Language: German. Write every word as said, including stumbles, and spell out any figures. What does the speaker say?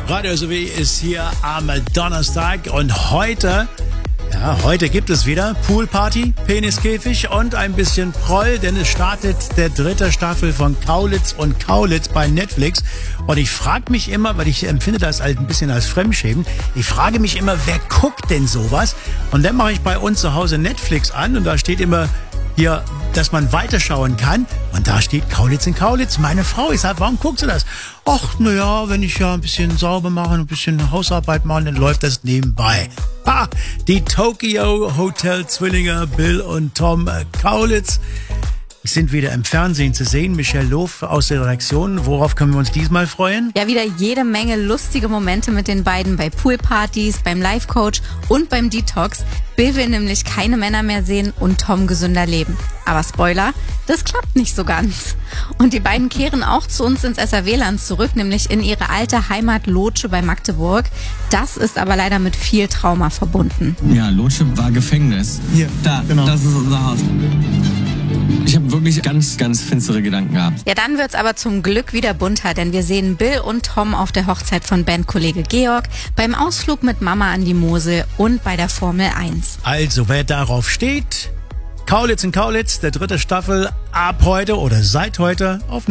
Radio S O W ist hier am Donnerstag und heute, ja, heute gibt es wieder Poolparty, Peniskäfig und ein bisschen Proll, denn es startet der dritte Staffel von Kaulitz und Kaulitz bei Netflix. Und ich frage mich immer, weil ich empfinde das halt ein bisschen als Fremdschämen, ich frage mich immer, wer guckt denn sowas? Und dann mache ich bei uns zu Hause Netflix an und da steht immer hier, dass man weiterschauen kann. Und da steht Kaulitz und Kaulitz. Meine Frau, ich sage, warum guckst du das? Ach, naja, wenn ich ja ein bisschen sauber mache, ein bisschen Hausarbeit mache, dann läuft das nebenbei. Ha! Die Tokyo Hotel Zwillinge Bill und Tom Kaulitz sind wieder im Fernsehen zu sehen. Michelle Lof aus der Redaktion. Worauf können wir uns diesmal freuen? Ja, wieder jede Menge lustige Momente mit den beiden bei Poolpartys, beim Life-Coach und beim Detox. Bill will nämlich keine Männer mehr sehen und Tom gesünder leben. Aber Spoiler, das klappt nicht so ganz. Und die beiden kehren auch zu uns ins S R W-Land zurück, nämlich in ihre alte Heimat Lotsche bei Magdeburg. Das ist aber leider mit viel Trauma verbunden. Ja, Lotsche war Gefängnis. Hier, da, genau. Das ist unser Haus. Ich habe wirklich ganz, ganz finstere Gedanken gehabt. Ja, dann wird's aber zum Glück wieder bunter, denn wir sehen Bill und Tom auf der Hochzeit von Bandkollege Georg, beim Ausflug mit Mama an die Mosel und bei der Formel eins. Also, wer darauf steht, Kaulitz und Kaulitz, der dritte Staffel, ab heute oder seit heute auf